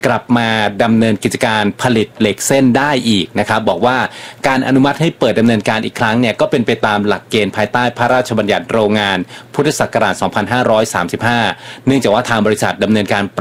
กลับมาดำเนินกิจการผลิตเหล็กเส้นได้อีกนะครับบอกว่าการอนุมัติให้เปิดดำเนินการอีกครั้งเนี่ยก็เป็นไปตามหลักเกณฑ์ภายใต้พระราชบัญญัติโรงงานพุทธศักราช 2535 เนื่องจากว่าทางบริษัทดำเนินการ